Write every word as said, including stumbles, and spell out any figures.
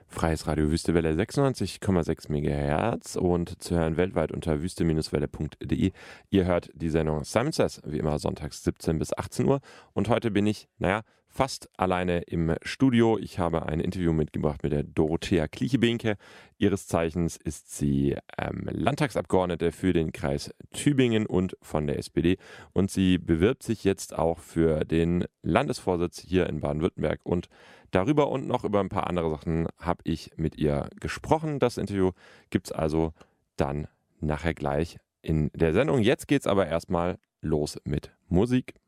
Freies Radio Wüstewelle sechsundneunzig Komma sechs Megahertz und zu hören weltweit unter wüste Welle punkt de. Ihr hört die Sendung Simon Says, wie immer sonntags siebzehn bis achtzehn Uhr. Und heute bin ich, naja, fast alleine im Studio. Ich habe ein Interview mitgebracht mit der Dorothea Kliche-Behnke. Ihres Zeichens ist sie ähm, Landtagsabgeordnete für den Kreis Tübingen und von der S P D. Und sie bewirbt sich jetzt auch für den Landesvorsitz hier in Baden-Württemberg. Und darüber und noch über ein paar andere Sachen habe ich mit ihr gesprochen. Das Interview gibt es also dann nachher gleich in der Sendung. Jetzt geht es aber erstmal los mit Musik.